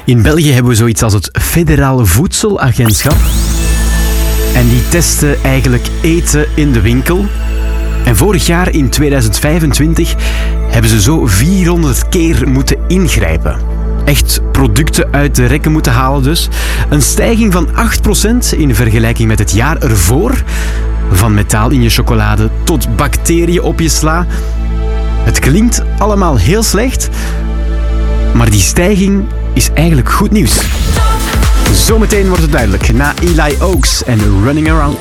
In België hebben we zoiets als het Federale Voedselagentschap. En die testen eigenlijk eten in de winkel. En vorig jaar, in 2025, hebben ze zo 400 keer moeten ingrijpen. Echt producten uit de rekken moeten halen dus. Een stijging van 8% in vergelijking met het jaar ervoor. Van metaal in je chocolade tot bacteriën op je sla. Het klinkt allemaal heel slecht, maar die stijging is eigenlijk goed nieuws. Zometeen wordt het duidelijk na Eli Oaks en Running Around.